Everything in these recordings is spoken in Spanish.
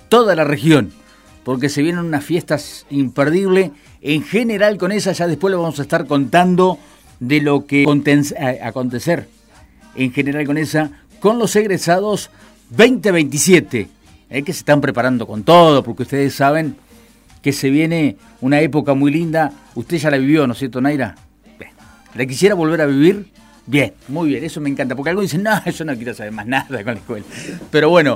toda la región, porque se vienen unas fiestas imperdibles. En general con esa, ya después lo vamos a estar contando de lo que acontecer en general con esa, con los egresados 2027, que se están preparando con todo, porque ustedes saben que se viene una época muy linda. Usted ya la vivió, ¿no es cierto, Naira? Bien. ¿La quisiera volver a vivir? Bien, muy bien, eso me encanta, porque algunos dicen, no, yo no quiero saber más nada con la escuela. Pero bueno,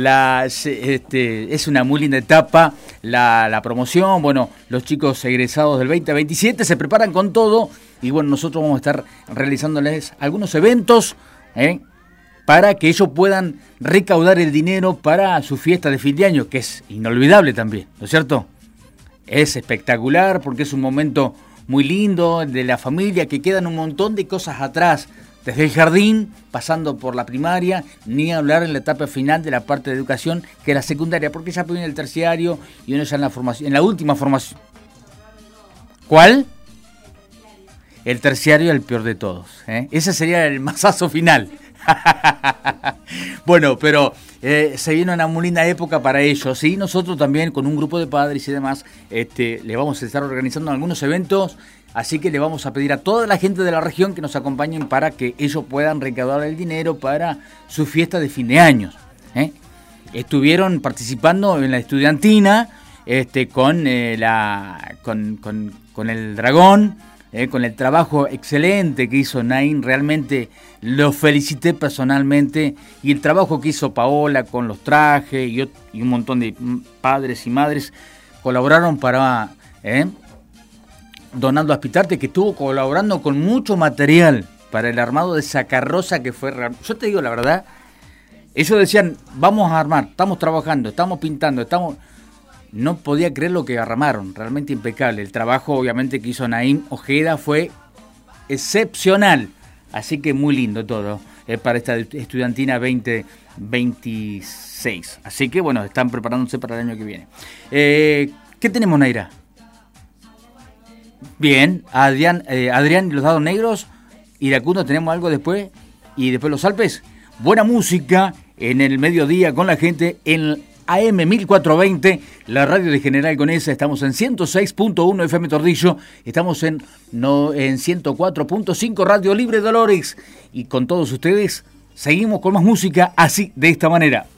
es una muy linda etapa, la promoción. Bueno, los chicos egresados del 2027 se preparan con todo, y bueno, nosotros vamos a estar realizándoles algunos eventos, para que ellos puedan recaudar el dinero para su fiesta de fin de año, que es inolvidable también, ¿no es cierto? Es espectacular porque es un momento muy lindo de la familia, que quedan un montón de cosas atrás, desde el jardín, pasando por la primaria, ni hablar en la etapa final de la parte de educación, que es la secundaria, porque ya viene el terciario y uno ya en la formación, en la última formación. ¿Cuál? El terciario, el peor de todos, Ese sería el mazazo final. Bueno, pero se viene una muy linda época para ellos, y nosotros también con un grupo de padres y demás le vamos a estar organizando algunos eventos, así que le vamos a pedir a toda la gente de la región que nos acompañen para que ellos puedan recaudar el dinero para su fiesta de fin de año. Estuvieron participando en la estudiantina con el dragón, con el trabajo excelente que hizo Nain. Realmente lo felicité personalmente, y el trabajo que hizo Paola con los trajes y un montón de padres y madres colaboraron para Donaldo Aspitarte, que estuvo colaborando con mucho material para el armado de esa carroza que fue real. Yo te digo la verdad, ellos decían, vamos a armar, estamos trabajando, estamos pintando, no podía creer lo que armaron, realmente impecable. El trabajo, obviamente, que hizo Naim Ojeda fue excepcional, así que muy lindo todo para esta estudiantina 2026. Así que, bueno, están preparándose para el año que viene. ¿Qué tenemos, Naira? Bien, Adrián y los Dados Negros. Iracundo, ¿tenemos algo después? Y después los Alpes. Buena música en el mediodía con la gente en AM 1420, la radio de General Conesa. Estamos en 106.1 FM Tordillo, estamos en 104.5 Radio Libre Dolores, y con todos ustedes seguimos con más música así, de esta manera.